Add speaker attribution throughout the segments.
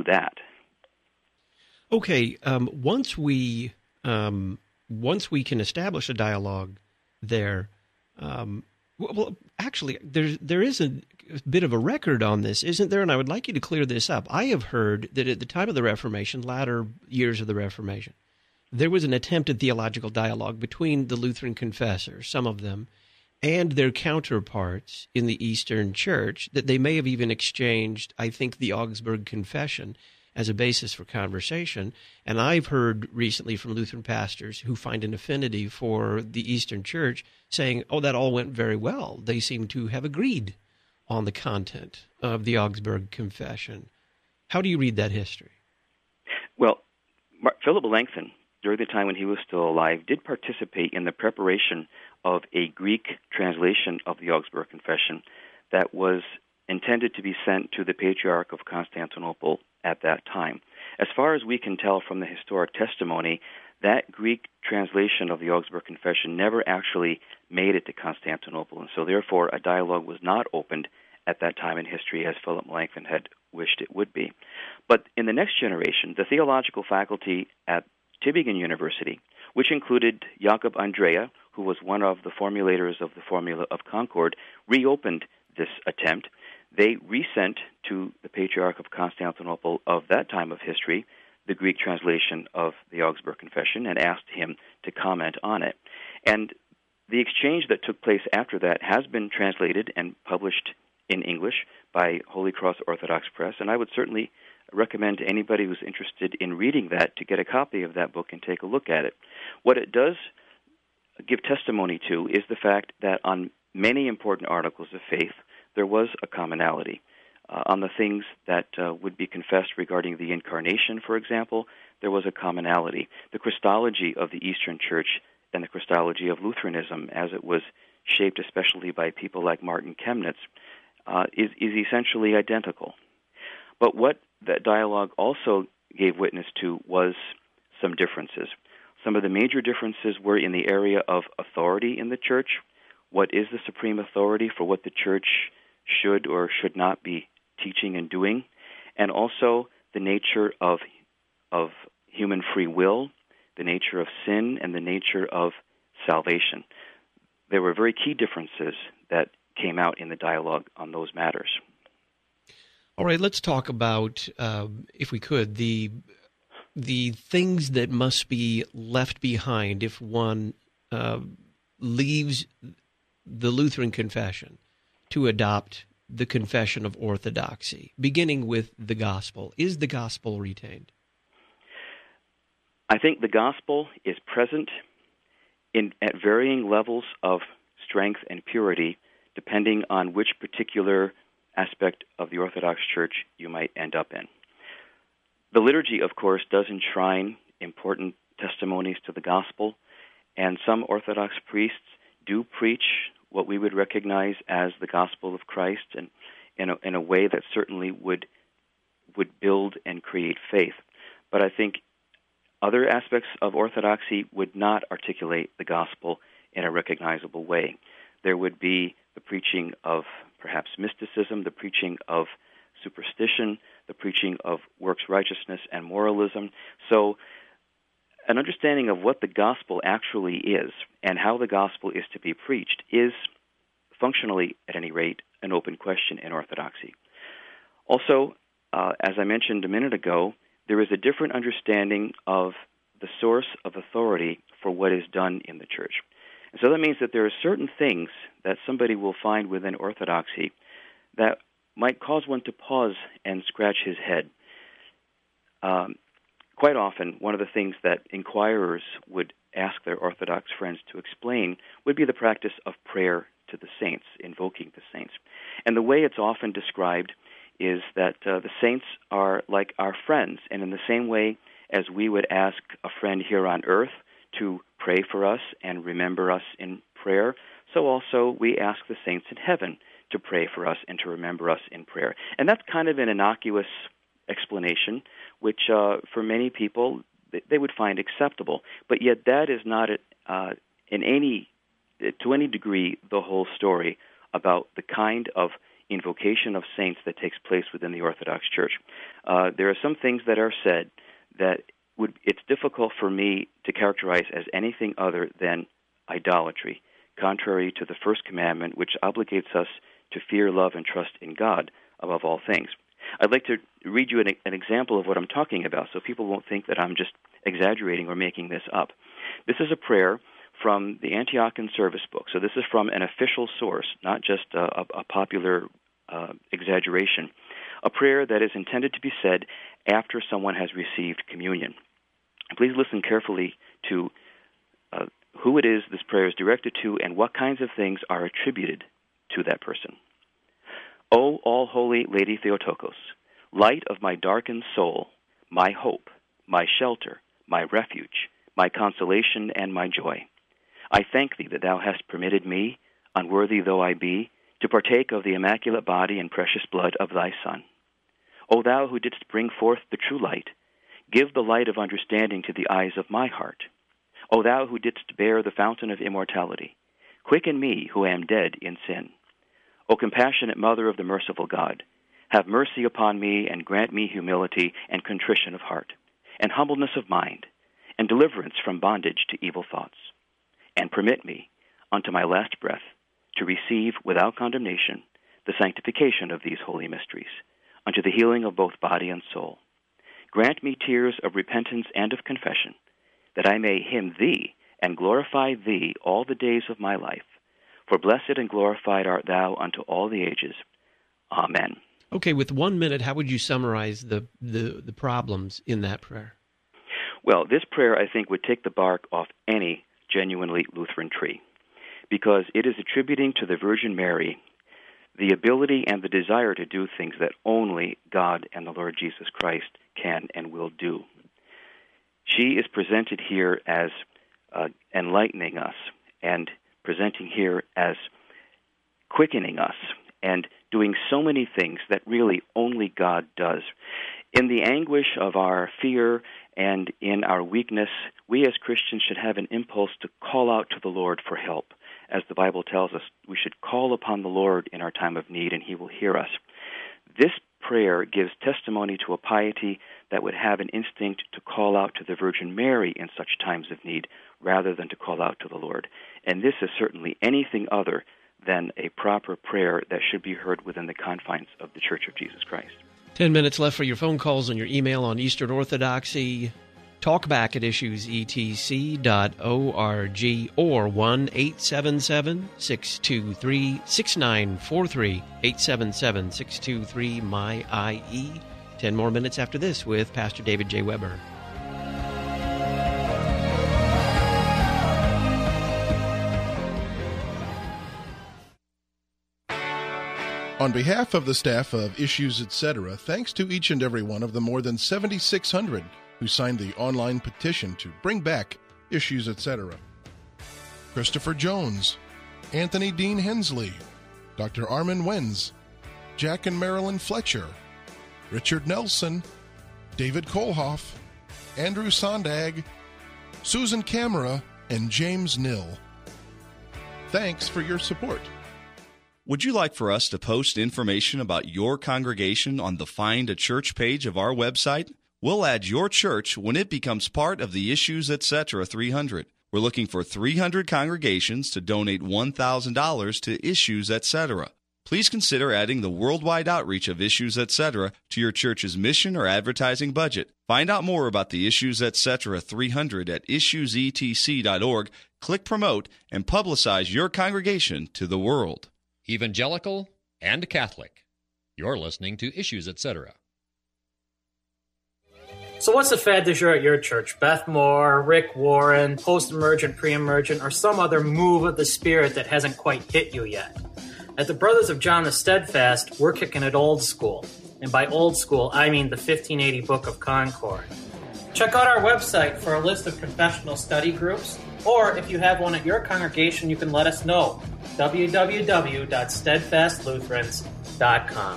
Speaker 1: do that.
Speaker 2: Okay, once we can establish a dialogue there, actually, there is a bit of a record on this, isn't there? And I would like you to clear this up. I have heard that at the time of the Reformation, latter years of the Reformation, there was an attempt at theological dialogue between the Lutheran confessors, some of them, and their counterparts in the Eastern Church, that they may have even exchanged, I think, the Augsburg Confession as a basis for conversation. And I've heard recently from Lutheran pastors who find an affinity for the Eastern Church saying, oh, that all went very well. They seem to have agreed on the content of the Augsburg Confession. How do you read that history?
Speaker 1: Well, Philip Melanchthon, during the time when he was still alive, did participate in the preparation of a Greek translation of the Augsburg Confession that was intended to be sent to the Patriarch of Constantinople at that time. As far as we can tell from the historic testimony, that Greek translation of the Augsburg Confession never actually made it to Constantinople, and so therefore a dialogue was not opened at that time in history as Philip Melanchthon had wished it would be. But in the next generation, the theological faculty at Tübingen University, which included Jakob Andrea, who was one of the formulators of the Formula of Concord, reopened this attempt. They resent to the Patriarch of Constantinople of that time of history the Greek translation of the Augsburg Confession and asked him to comment on it. And the exchange that took place after that has been translated and published in English by Holy Cross Orthodox Press, and I would certainly recommend to anybody who's interested in reading that to get a copy of that book and take a look at it. What it does give testimony to is the fact that on many important articles of faith, there was a commonality. On the things that would be confessed regarding the Incarnation, for example, there was a commonality. The Christology of the Eastern Church and the Christology of Lutheranism, as it was shaped especially by people like Martin Chemnitz, is essentially identical. But what that dialogue also gave witness to was some differences. Some of the major differences were in the area of authority in the Church. What is the supreme authority for what the Church should or should not be teaching and doing, and also the nature of human free will, the nature of sin, and the nature of salvation. There were very key differences that came out in the dialogue on those matters.
Speaker 2: All right, let's talk about, if we could, the things that must be left behind if one leaves the Lutheran confession to adopt the confession of orthodoxy, beginning with the gospel. Is the gospel retained?
Speaker 1: I think the gospel is present at varying levels of strength and purity, depending on which particular aspect of the Orthodox Church you might end up in. The liturgy, of course, does enshrine important testimonies to the gospel, and some Orthodox priests do preach what we would recognize as the gospel of Christ, and in a way that certainly would build and create faith. But I think other aspects of orthodoxy would not articulate the gospel in a recognizable way. There would be the preaching of perhaps mysticism, the preaching of superstition, the preaching of works righteousness and moralism. So an understanding of what the gospel actually is and how the gospel is to be preached is functionally, at any rate, an open question in orthodoxy. Also, as I mentioned a minute ago, there is a different understanding of the source of authority for what is done in the church. And so that means that there are certain things that somebody will find within orthodoxy that might cause one to pause and scratch his head. Quite often, one of the things that inquirers would ask their Orthodox friends to explain would be the practice of prayer to the saints, invoking the saints. And the way it's often described is that the saints are like our friends, and in the same way as we would ask a friend here on earth to pray for us and remember us in prayer, so also we ask the saints in heaven to pray for us and to remember us in prayer. And that's kind of an innocuous explanation, which for many people they would find acceptable. But yet that is not to any degree the whole story about the kind of invocation of saints that takes place within the Orthodox Church. There are some things that are said that it's difficult for me to characterize as anything other than idolatry, contrary to the first commandment, which obligates us to fear, love, and trust in God above all things. I'd like to read you an example of what I'm talking about so people won't think that I'm just exaggerating or making this up. This is a prayer from the Antiochian Service Book. So this is from an official source, not just a popular exaggeration. A prayer that is intended to be said after someone has received communion. Please listen carefully to who it is this prayer is directed to and what kinds of things are attributed to that person. O all-holy Lady Theotokos, light of my darkened soul, my hope, my shelter, my refuge, my consolation, and my joy, I thank thee that thou hast permitted me, unworthy though I be, to partake of the immaculate body and precious blood of thy Son. O thou who didst bring forth the true light, give the light of understanding to the eyes of my heart. O thou who didst bear the fountain of immortality, quicken me who am dead in sin. O compassionate Mother of the merciful God, have mercy upon me and grant me humility and contrition of heart, and humbleness of mind, and deliverance from bondage to evil thoughts. And permit me, unto my last breath, to receive without condemnation the sanctification of these holy mysteries, unto the healing of both body and soul. Grant me tears of repentance and of confession, that I may hymn thee and glorify thee all the days of my life. For blessed and glorified art thou unto all the ages. Amen.
Speaker 2: Okay, with 1 minute, how would you summarize the problems in that prayer?
Speaker 1: Well, this prayer, I think, would take the bark off any genuinely Lutheran tree, because it is attributing to the Virgin Mary the ability and the desire to do things that only God and the Lord Jesus Christ can and will do. She is presented here as enlightening us and presenting here as quickening us and doing so many things that really only God does. In the anguish of our fear and in our weakness, we as Christians should have an impulse to call out to the Lord for help. As the Bible tells us, we should call upon the Lord in our time of need, and He will hear us. This prayer gives testimony to a piety that would have an instinct to call out to the Virgin Mary in such times of need, rather than to call out to the Lord. And this is certainly anything other than a proper prayer that should be heard within the confines of the Church of Jesus Christ.
Speaker 2: 10 minutes left for your phone calls and your email on Eastern Orthodoxy. Talkback at issuesetc.org or 1-877-623-6943, 877-623-MY-IE. 10 more minutes after this with Pastor David J. Weber.
Speaker 3: On behalf of the staff of Issues Etc., thanks to each and every one of the more than 7,600 who signed the online petition to bring back Issues Etc. Christopher Jones, Anthony Dean Hensley, Dr. Armin Wenz, Jack and Marilyn Fletcher, Richard Nelson, David Kohlhoff, Andrew Sondag, Susan Camera, and James Nill. Thanks for your support.
Speaker 4: Would you like for us to post information about your congregation on the Find a Church page of our website? We'll add your church when it becomes part of the Issues Etc. 300. We're looking for 300 congregations to donate $1,000 to Issues Etc. Please consider adding the worldwide outreach of Issues Etc. to your church's mission or advertising budget. Find out more about the Issues Etc. 300 at issuesetc.org. Click Promote and publicize your congregation to the world.
Speaker 5: Evangelical and Catholic. You're listening to Issues Etc.
Speaker 6: So what's the fad du jour at your church? Beth Moore, Rick Warren, post-emergent, pre-emergent, or some other move of the Spirit that hasn't quite hit you yet? At the Brothers of John the Steadfast, we're kicking it old school. And by old school, I mean the 1580 Book of Concord. Check out our website for a list of confessional study groups, or if you have one at your congregation, you can let us know. www.steadfastlutherans.com.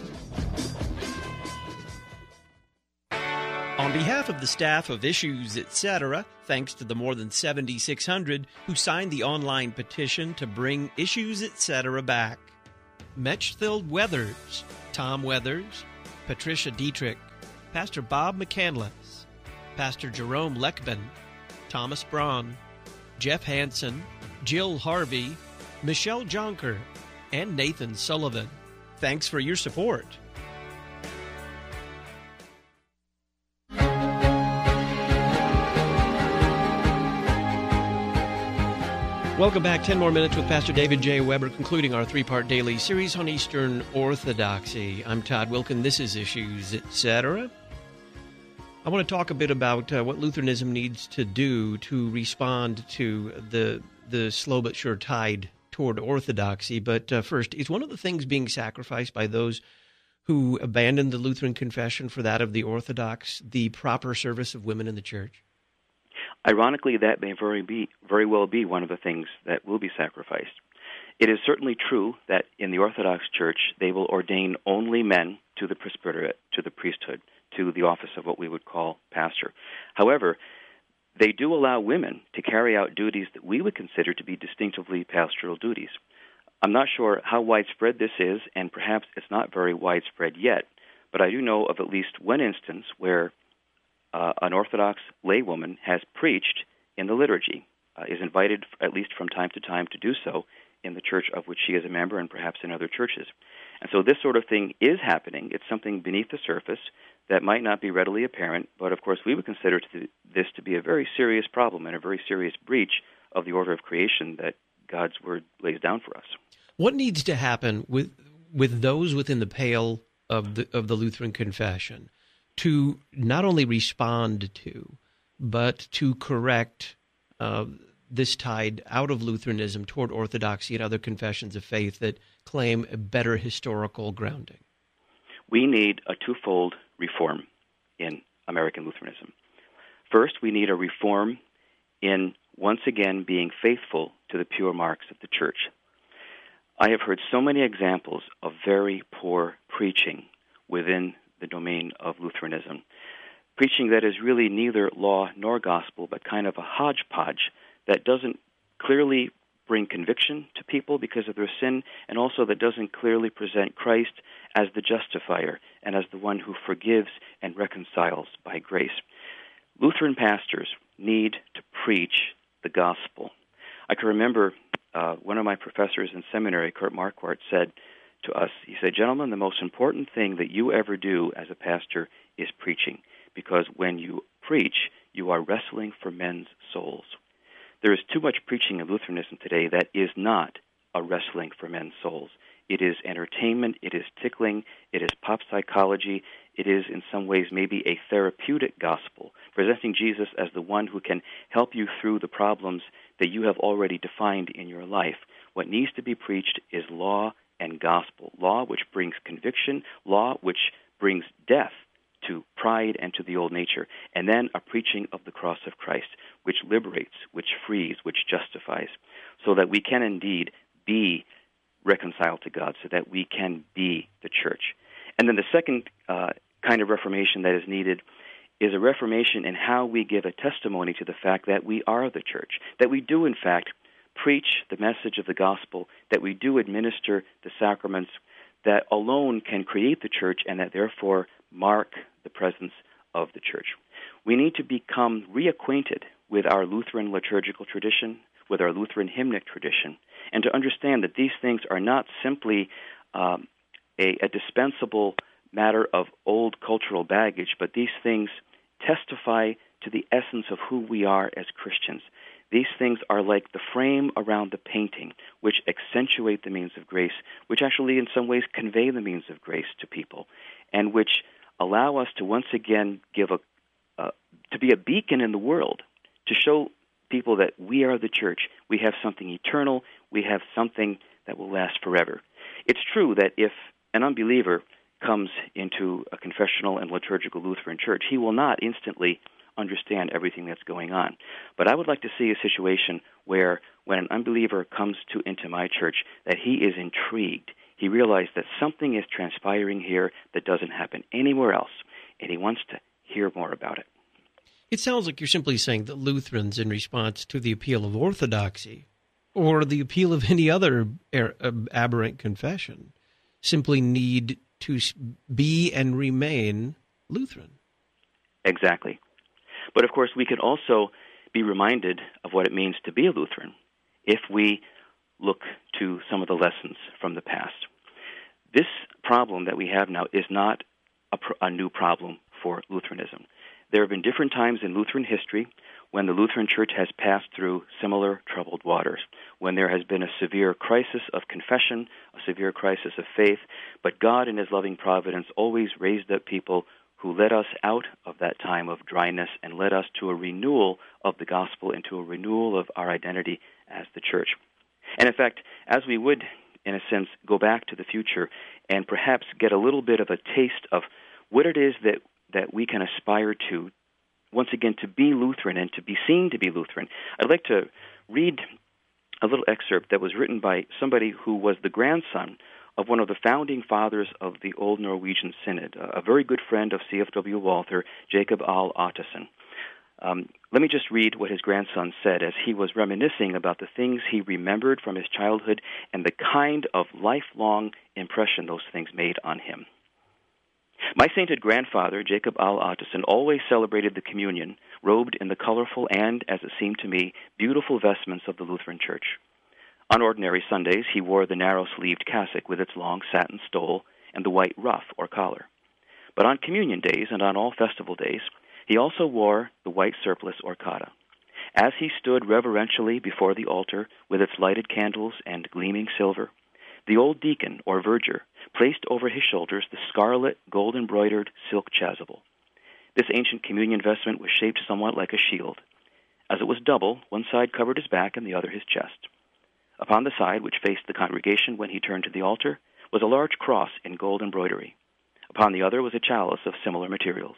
Speaker 2: On behalf of the staff of Issues Etc., thanks to the more than 7,600 who signed the online petition to bring Issues Etc. back. Metchfield Weathers, Tom Weathers, Patricia Dietrich, Pastor Bob McCandless, Pastor Jerome Leckman, Thomas Braun, Jeff Hansen, Jill Harvey, Michelle Jonker, and Nathan Sullivan. Thanks for your support. Welcome back. 10 more minutes with Pastor David J. Weber, concluding our three-part daily series on Eastern Orthodoxy. I'm Todd Wilkin. This is Issues, Etc. I want to talk a bit about what Lutheranism needs to do to respond to the slow but sure tide toward orthodoxy. But first, is one of the things being sacrificed by those who abandoned the Lutheran confession for that of the Orthodox the proper service of women in the church?
Speaker 1: Ironically, that may very well be one of the things that will be sacrificed. It is certainly true that in the Orthodox Church, they will ordain only men to the presbyterate, to the priesthood, to the office of what we would call pastor. However, they do allow women to carry out duties that we would consider to be distinctively pastoral duties. I'm not sure how widespread this is, and perhaps it's not very widespread yet, but I do know of at least one instance where an Orthodox laywoman has preached in the liturgy, is invited at least from time to time to do so in the church of which she is a member and perhaps in other churches. And so this sort of thing is happening. It's something beneath the surface that might not be readily apparent, but of course we would consider this to be a very serious problem and a very serious breach of the order of creation that God's Word lays down for us.
Speaker 2: What needs to happen with those within the pale of the Lutheran confession to not only respond to, but to correct this tide out of Lutheranism toward Orthodoxy and other confessions of faith that claim a better historical grounding?
Speaker 1: We need a twofold reform in American Lutheranism. First, we need a reform in once again being faithful to the pure marks of the church. I have heard so many examples of very poor preaching within the domain of Lutheranism, preaching that is really neither law nor gospel, but kind of a hodgepodge that doesn't clearly bring conviction to people because of their sin, and also that doesn't clearly present Christ as the justifier and as the one who forgives and reconciles by grace. Lutheran pastors need to preach the gospel. I can remember one of my professors in seminary, Kurt Marquardt, said to us, he said, "Gentlemen, the most important thing that you ever do as a pastor is preaching, because when you preach, you are wrestling for men's souls." There is too much preaching in Lutheranism today that is not a wrestling for men's souls. It is entertainment, it is tickling, it is pop psychology, it is in some ways maybe a therapeutic gospel, presenting Jesus as the one who can help you through the problems that you have already defined in your life. What needs to be preached is law and gospel. Law which brings conviction, law which brings death to pride and to the old nature, and then a preaching of the cross of Christ, which liberates, which frees, which justifies, so that we can indeed be reconciled to God, so that we can be the church. And then the second kind of reformation that is needed is a reformation in how we give a testimony to the fact that we are the church, that we do, in fact, preach the message of the gospel, that we do administer the sacraments that alone can create the church and that therefore mark the presence of the church. We need to become reacquainted with our Lutheran liturgical tradition, with our Lutheran hymnic tradition, and to understand that these things are not simply a dispensable matter of old cultural baggage, but these things testify to the essence of who we are as Christians. These things are like the frame around the painting, which accentuate the means of grace, which actually in some ways convey the means of grace to people, and which allow us to once again to be a beacon in the world, to show people that we are the church. We have something eternal. We have something that will last forever. It's true that if an unbeliever comes into a confessional and liturgical Lutheran church, he will not instantly understand everything that's going on. But I would like to see a situation where when an unbeliever comes into my church, that he is intrigued. He realizes that something is transpiring here that doesn't happen anywhere else, and he wants to hear more about it.
Speaker 2: It sounds like you're simply saying that Lutherans, in response to the appeal of orthodoxy or the appeal of any other aberrant confession, simply need to be and remain Lutheran.
Speaker 1: Exactly. But of course, we can also be reminded of what it means to be a Lutheran if we look to some of the lessons from the past. This problem that we have now is not a new problem for Lutheranism. There have been different times in Lutheran history when the Lutheran Church has passed through similar troubled waters, when there has been a severe crisis of confession, a severe crisis of faith, but God in His loving providence always raised up people who led us out of that time of dryness and led us to a renewal of the gospel and to a renewal of our identity as the church. And in fact, as we would, in a sense, go back to the future and perhaps get a little bit of a taste of what it is that we can aspire to, once again, to be Lutheran and to be seen to be Lutheran, I'd like to read a little excerpt that was written by somebody who was the grandson of one of the founding fathers of the Old Norwegian Synod, a very good friend of C.F.W. Walther, Jacob Aall Ottesen. Let me just read what his grandson said as he was reminiscing about the things he remembered from his childhood and the kind of lifelong impression those things made on him. My sainted grandfather, Jacob Aall Ottesen, always celebrated the communion, robed in the colorful and, as it seemed to me, beautiful vestments of the Lutheran Church. On ordinary Sundays, he wore the narrow-sleeved cassock with its long satin stole and the white ruff or collar. But on communion days and on all festival days, he also wore the white surplice or cotta. As he stood reverentially before the altar with its lighted candles and gleaming silver, the old deacon or verger placed over his shoulders the scarlet, gold-embroidered silk chasuble. This ancient communion vestment was shaped somewhat like a shield. As it was double, one side covered his back and the other his chest. Upon the side which faced the congregation when he turned to the altar was a large cross in gold embroidery. Upon the other was a chalice of similar materials.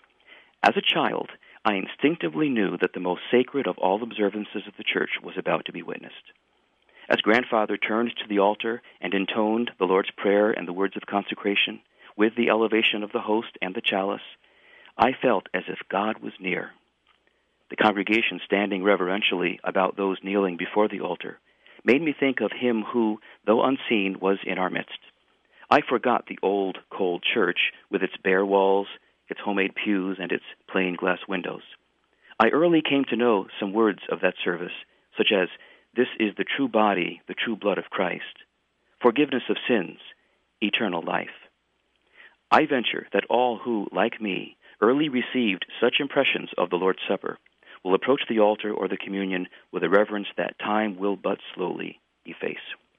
Speaker 1: As a child, I instinctively knew that the most sacred of all observances of the Church was about to be witnessed. As grandfather turned to the altar and intoned the Lord's Prayer and the words of consecration, with the elevation of the host and the chalice, I felt as if God was near. The congregation standing reverentially about those kneeling before the altar made me think of Him who, though unseen, was in our midst. I forgot the old, cold church with its bare walls, its homemade pews, and its plain glass windows. I early came to know some words of that service, such as, "This is the true body, the true blood of Christ, forgiveness of sins, eternal life." I venture that all who, like me, early received such impressions of the Lord's Supper will approach the altar or the communion with a reverence that time will but slowly efface.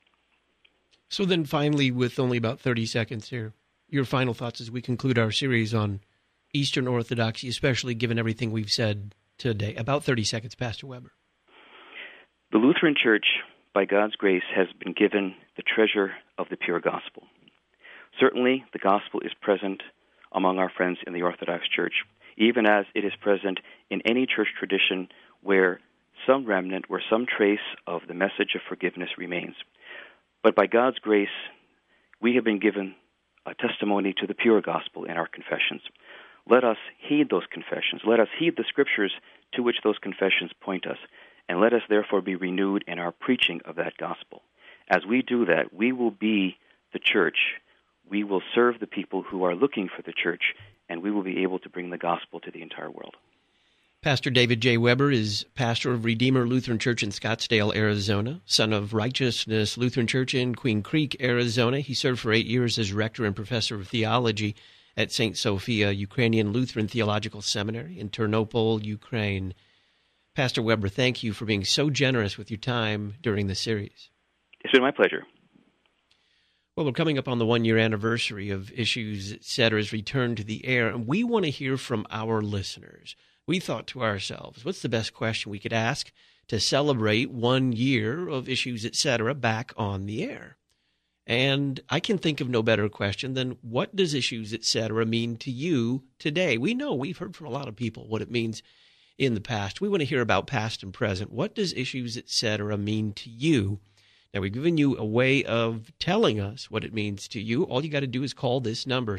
Speaker 2: So then finally, with only about 30 seconds here, your final thoughts as we conclude our series on Eastern Orthodoxy, especially given everything we've said today. About 30 seconds, Pastor Weber.
Speaker 1: The Lutheran Church, by God's grace, has been given the treasure of the pure gospel. Certainly, the gospel is present among our friends in the Orthodox Church, even as it is present in any church tradition where some remnant, where some trace of the message of forgiveness remains. But by God's grace, we have been given a testimony to the pure gospel in our confessions. Let us heed those confessions. Let us heed the scriptures to which those confessions point us, and let us therefore be renewed in our preaching of that gospel. As we do that, we will be the church. We will serve the people who are looking for the church, and we will be able to bring the gospel to the entire world.
Speaker 2: Pastor David J. Weber is pastor of Redeemer Lutheran Church in Scottsdale, Arizona, son of Righteousness Lutheran Church in Queen Creek, Arizona. He served for 8 years as rector and professor of theology at St. Sophia Ukrainian Lutheran Theological Seminary in Ternopil, Ukraine. Pastor Weber, thank you for being so generous with your time during the series.
Speaker 1: It's been my pleasure.
Speaker 2: Well, we're coming up on the 1-year anniversary of Issues Etc's return to the air, and we want to hear from our listeners. We thought to ourselves, what's the best question we could ask to celebrate 1 year of Issues Etc. back on the air? And I can think of no better question than, what does Issues Etc. mean to you today? We know we've heard from a lot of people what it means in the past. We want to hear about past and present. What does Issues Etc. mean to you? Now, we've given you a way of telling us what it means to you. All you got to do is call this number,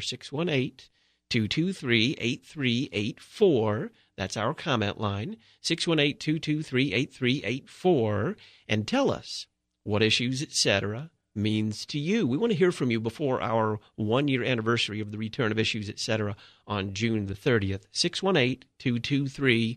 Speaker 2: 618-223-8384. That's our comment line, 618-223-8384, and tell us what Issues Etc. means to you. We want to hear from you before our one-year anniversary of the return of Issues, Etc. on June the 30th. 618-223-8384.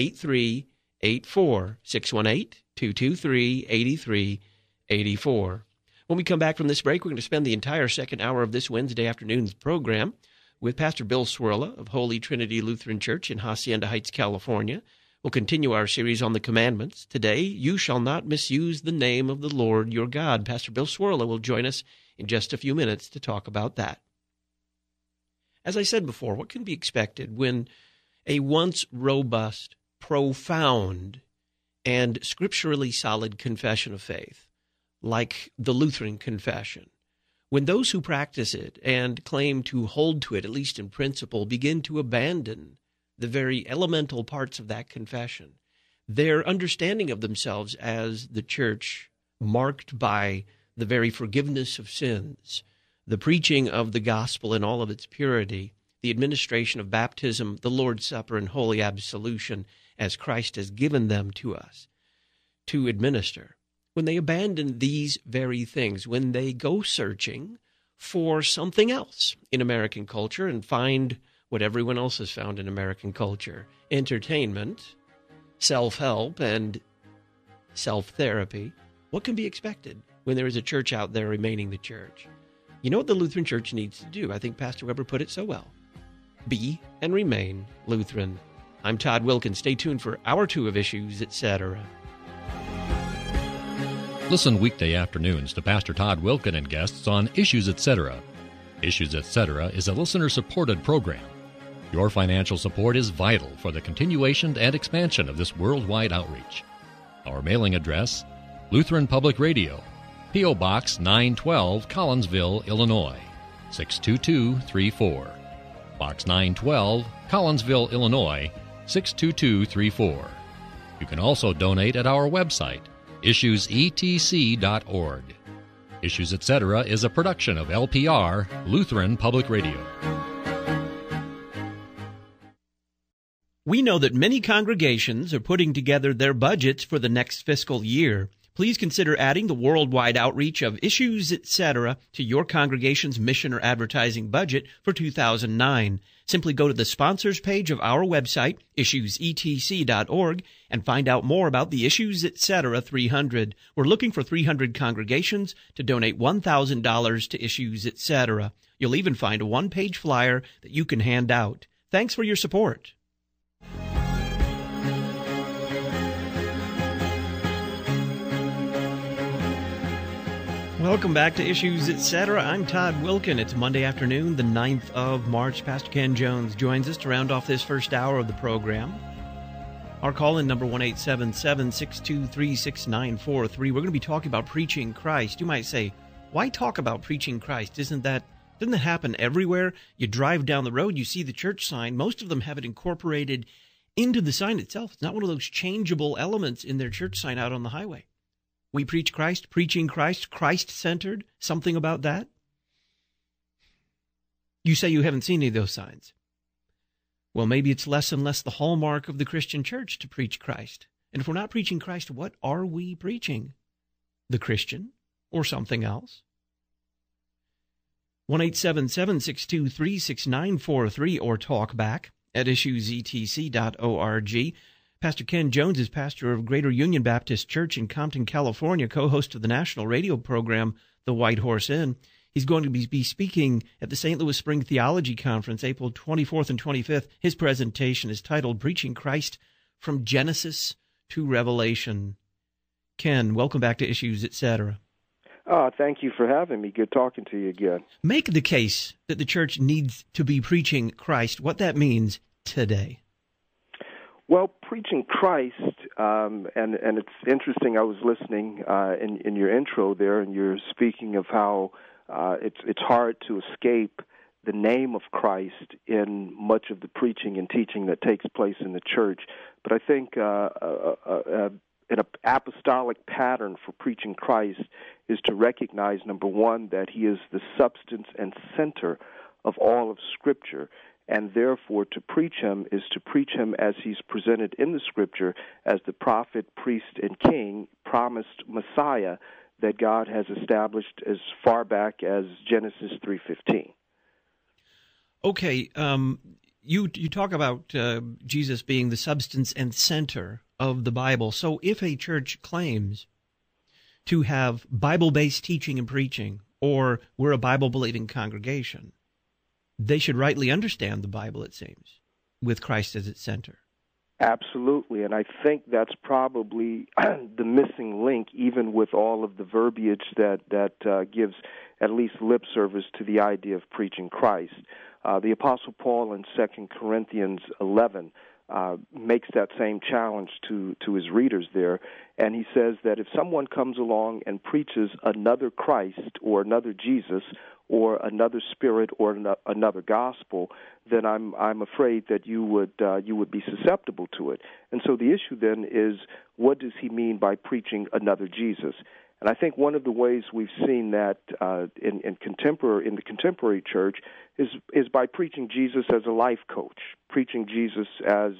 Speaker 2: 618-223-8384. When we come back from this break, we're going to spend the entire second hour of this Wednesday afternoon's program with Pastor Bill Cwirla of Holy Trinity Lutheran Church in Hacienda Heights, California. We'll continue our series on the commandments. Today, you shall not misuse the name of the Lord your God. Pastor Bill Cwirla will join us in just a few minutes to talk about that. As I said before, what can be expected when a once robust, profound, and scripturally solid confession of faith, like the Lutheran Confession, when those who practice it and claim to hold to it, at least in principle, begin to abandon the very elemental parts of that confession, their understanding of themselves as the church marked by the very forgiveness of sins, the preaching of the gospel in all of its purity, the administration of baptism, the Lord's Supper, and holy absolution as Christ has given them to us to administer. When they abandon these very things, when they go searching for something else in American culture and find what everyone else has found in American culture: entertainment, self-help, and self-therapy, what can be expected when there is a church out there remaining the church? You know what the Lutheran Church needs to do? I think Pastor Weber put it so well. Be and remain Lutheran. I'm Todd Wilkins. Stay tuned for Hour 2 of Issues, Etc.
Speaker 5: Listen weekday afternoons to Pastor Todd Wilkin and guests on Issues, Etc. Issues, Etc. is a listener-supported program. Your financial support is vital for the continuation and expansion of this worldwide outreach. Our mailing address, Lutheran Public Radio, P.O. Box 912, Collinsville, Illinois, 62234. Box 912, Collinsville, Illinois, 62234. You can also donate at our website, issuesetc.org. Issues, Etc. is a production of LPR, Lutheran Public Radio.
Speaker 2: We know that many congregations are putting together their budgets for the next fiscal year. Please consider adding the worldwide outreach of Issues, Etc. to your congregation's mission or advertising budget for 2009. Simply go to the sponsors page of our website, issuesetc.org, and find out more about the Issues, Etc. 300. We're looking for 300 congregations to donate $1,000 to Issues, Etc. You'll even find a one-page flyer that you can hand out. Thanks for your support. Welcome back to Issues, Etc. I'm Todd Wilkin. It's Monday afternoon, the 9th of March. Pastor Ken Jones joins us to round off this first hour of the program. Our call-in number 1-877-623-6943. We're going to be talking about preaching Christ. You might say, why talk about preaching Christ? Doesn't that happen everywhere? You drive down the road, you see the church sign. Most of them have it incorporated into the sign itself. It's not one of those changeable elements in their church sign out on the highway. We preach Christ, preaching Christ, Christ-centered, something about that? You say you haven't seen any of those signs. Well, maybe it's less and less the hallmark of the Christian church to preach Christ. And if we're not preaching Christ, what are we preaching? The Christian or something else? 1-877-623-6943 or talk back at issuesetc.org. Pastor Ken Jones is pastor of Greater Union Baptist Church in Compton, California, co-host of the national radio program, The White Horse Inn. He's going to be speaking at the St. Louis Spring Theology Conference, April 24th and 25th. His presentation is titled Preaching Christ from Genesis to Revelation. Ken, welcome back to Issues, Etc.
Speaker 7: Thank you for having me. Good talking to you again.
Speaker 2: Make the case that the church needs to be preaching Christ, what that means today.
Speaker 7: Well, preaching Christ, and it's interesting. I was listening in your intro there, and you're speaking of how it's hard to escape the name of Christ in much of the preaching and teaching that takes place in the church. But I think an apostolic pattern for preaching Christ is to recognize, number one, that he is the substance and center of all of Scripture. And therefore, to preach him is to preach him as he's presented in the Scripture as the prophet, priest, and king, promised Messiah that God has established as far back as Genesis 3:15.
Speaker 2: Okay, you talk about Jesus being the substance and center of the Bible. So if a church claims to have Bible-based teaching and preaching, or we're a Bible-believing congregation, they should rightly understand the Bible, it seems, with Christ as its center.
Speaker 7: Absolutely, and I think that's probably the missing link, even with all of the verbiage that gives at least lip service to the idea of preaching Christ. The Apostle Paul in 2 Corinthians 11 makes that same challenge to his readers there, and he says that if someone comes along and preaches another Christ or another Jesus or another spirit or another gospel, then I'm afraid that you would be susceptible to it. And so the issue then is, what does he mean by preaching another Jesus? And I think one of the ways we've seen that in the contemporary church is by preaching Jesus as a life coach, preaching Jesus as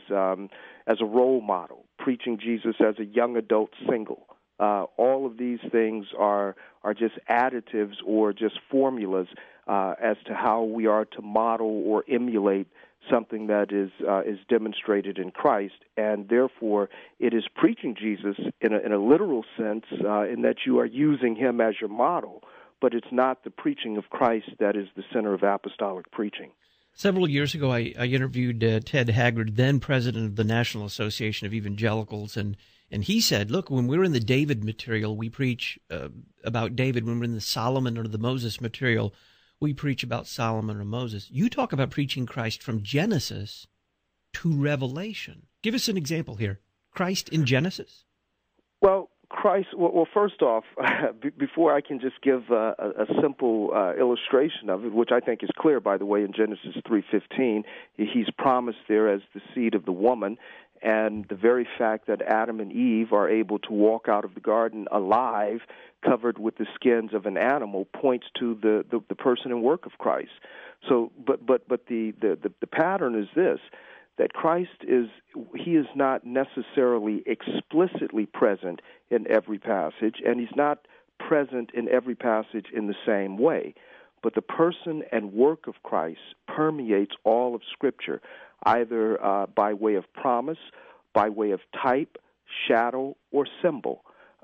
Speaker 7: a role model, preaching Jesus as a young adult single. All of these things are just additives or just formulas as to how we are to model or emulate something that is demonstrated in Christ, and therefore it is preaching Jesus in a literal sense, in that you are using him as your model, but it's not the preaching of Christ that is the center of apostolic preaching.
Speaker 2: Several years ago, I interviewed Ted Haggard, then president of the National Association of Evangelicals, and he said, look, when we're in the David material, we preach about David. When we're in the Solomon or the Moses material, we preach about Solomon or Moses. You talk about preaching Christ from Genesis to Revelation. Give us an example here. Christ in Genesis?
Speaker 7: Well, Christ, well, first off, before I can just give a simple illustration of it, which I think is clear, by the way, in Genesis 3:15, he's promised there as the seed of the woman, and the very fact that Adam and Eve are able to walk out of the garden alive, covered with the skins of an animal, points to the person and work of Christ. So, but the pattern is this: that Christ is not necessarily explicitly present in every passage, and he's not present in every passage in the same way. But the person and work of Christ permeates all of Scripture, either by way of promise, by way of type, shadow, or symbol,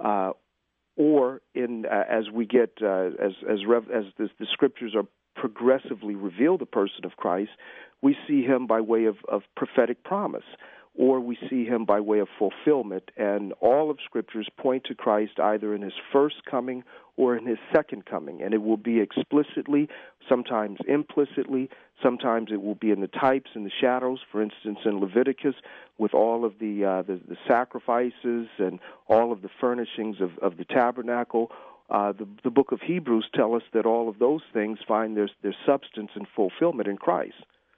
Speaker 7: or in as we get as the Scriptures are progressively reveal the person of Christ, we see him by way of prophetic promise, or we see him by way of fulfillment. And all of Scriptures point to Christ either in his first coming or in his second coming. And it will be explicitly, sometimes implicitly, sometimes it will be in the types and the shadows. For instance, in Leviticus, with all of the sacrifices and all of the furnishings of the tabernacle, the book of Hebrews tell us that all of those things find their substance and fulfillment in Christ.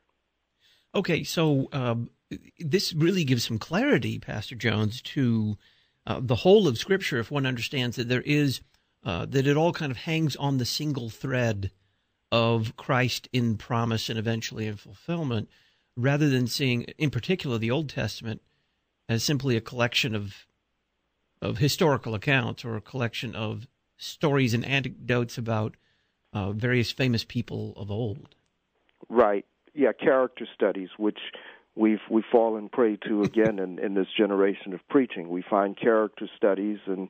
Speaker 2: Okay, so this really gives some clarity, Pastor Jones, to the whole of Scripture, if one understands that there is, that it all kind of hangs on the single thread of Christ in promise and eventually in fulfillment, rather than seeing, in particular, the Old Testament as simply a collection of historical accounts or a collection of stories and anecdotes about various famous people of old. Right.
Speaker 7: Yeah, character studies, which we've fallen prey to again in this generation of preaching. We find character studies and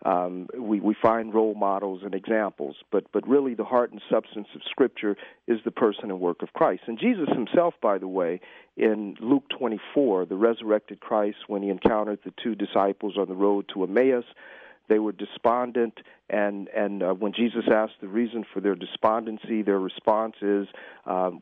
Speaker 7: we find role models and examples, but really the heart and substance of Scripture is the person and work of Christ. And Jesus himself, by the way, in Luke 24, the resurrected Christ, when he encountered the two disciples on the road to Emmaus, they were despondent, and when Jesus asked the reason for their despondency, their response is, aren't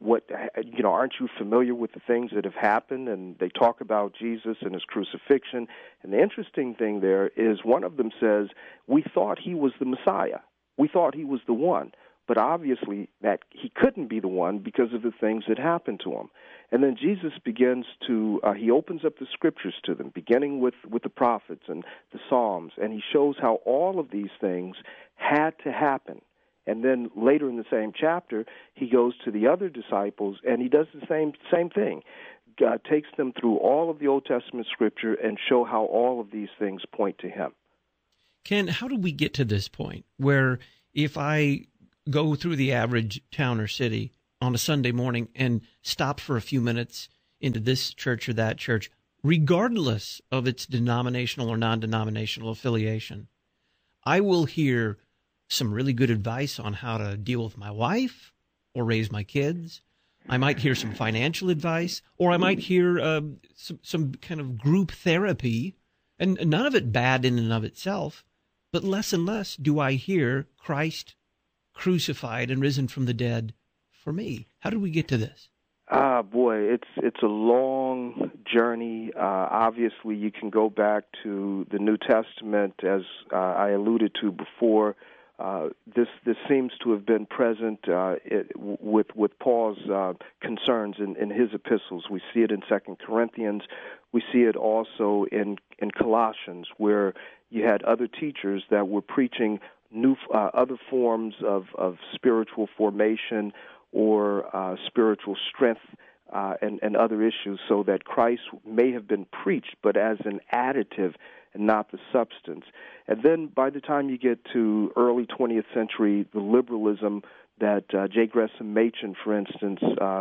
Speaker 7: you familiar with the things that have happened? And they talk about Jesus and his crucifixion. And the interesting thing there is one of them says, we thought he was the Messiah. We thought he was the one. But obviously that he couldn't be the one because of the things that happened to him. And then Jesus begins to, he opens up the Scriptures to them, beginning with the prophets and the Psalms, and he shows how all of these things had to happen. And then later in the same chapter, he goes to the other disciples, and he does the same thing. God takes them through all of the Old Testament Scripture and show how all of these things point to him.
Speaker 2: Ken, how do we get to this point where if I go through the average town or city on a Sunday morning and stop for a few minutes into this church or that church, regardless of its denominational or non-denominational affiliation, I will hear some really good advice on how to deal with my wife or raise my kids. I might hear some financial advice, or I might hear some kind of group therapy, and none of it bad in and of itself, but less and less do I hear Christ crucified and risen from the dead for me. How did we get to this?
Speaker 7: Boy, it's a long journey. Obviously, you can go back to the New Testament, as I alluded to before. This seems to have been present with Paul's concerns in his epistles. We see it in 2 Corinthians. We see it also in Colossians, where you had other teachers that were preaching other forms of spiritual formation or spiritual strength and other issues, so that Christ may have been preached, but as an additive and not the substance. And then by the time you get to early 20th century, the liberalism that J. Gresham Machen, for instance,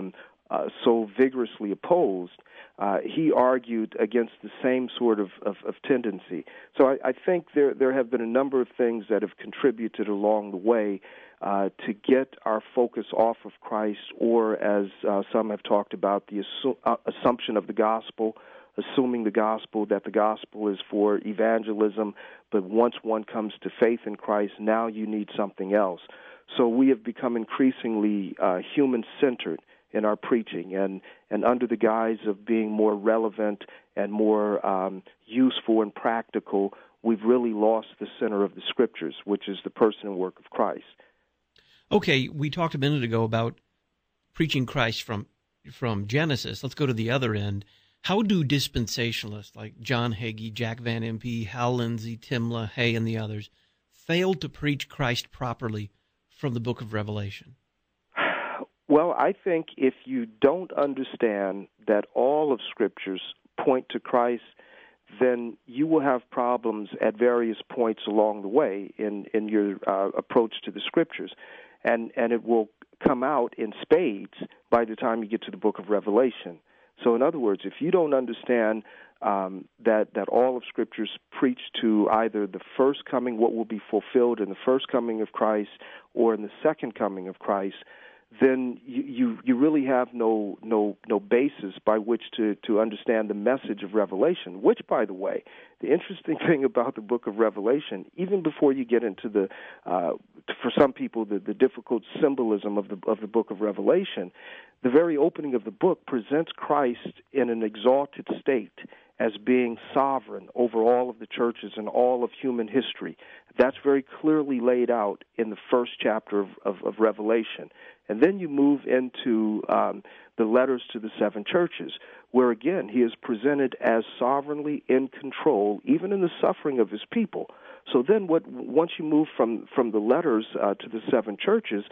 Speaker 7: so vigorously opposed, he argued against the same sort of tendency. So I think there have been a number of things that have contributed along the way to get our focus off of Christ, or as some have talked about, the assumption of the gospel, assuming the gospel, that the gospel is for evangelism, but once one comes to faith in Christ, now you need something else. So we have become increasingly human-centered in our preaching, and under the guise of being more relevant and more useful and practical, we've really lost the center of the Scriptures, which is the person and work of Christ.
Speaker 2: Okay, we talked a minute ago about preaching Christ from Genesis. Let's go to the other end. How do dispensationalists like John Hagee, Jack Van Impe, Hal Lindsey, Tim LaHaye, and the others fail to preach Christ properly from the book of Revelation?
Speaker 7: Well, I think if you don't understand that all of Scriptures point to Christ, then you will have problems at various points along the way in your approach to the Scriptures. And it will come out in spades by the time you get to the book of Revelation. So in other words, if you don't understand that all of Scriptures preach to either the first coming, what will be fulfilled in the first coming of Christ, or in the second coming of Christ, then you really have no basis by which to understand the message of Revelation, which, by the way, the interesting thing about the book of Revelation, even before you get into the, for some people, the difficult symbolism of the book of Revelation, the very opening of the book presents Christ in an exalted state as being sovereign over all of the churches and all of human history. That's very clearly laid out in the first chapter of Revelation. And then you move into the letters to the seven churches, where, again, he is presented as sovereignly in control, even in the suffering of his people. So then once you move from the letters to the seven churches,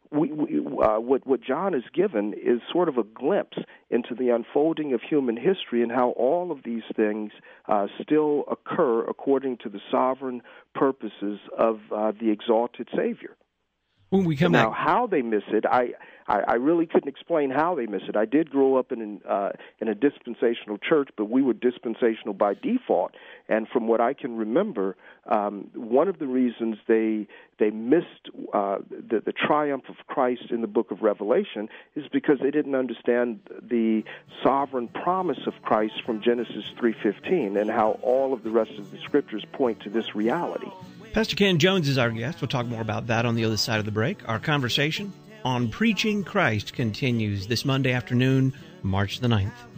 Speaker 7: what John is given is sort of a glimpse into the unfolding of human history and how all of these things still occur according to the sovereign purposes of the exalted Savior.
Speaker 2: When we come
Speaker 7: now, how they miss it, I really couldn't explain how they miss it. I did grow up in a dispensational church, but we were dispensational by default. And from what I can remember, one of the reasons they missed the triumph of Christ in the book of Revelation is because they didn't understand the sovereign promise of Christ from Genesis 3:15 and how all of the rest of the Scriptures point to this reality.
Speaker 2: Pastor Ken Jones is our guest. We'll talk more about that on the other side of the break. Our conversation on Preaching Christ continues this Monday afternoon, March the 9th.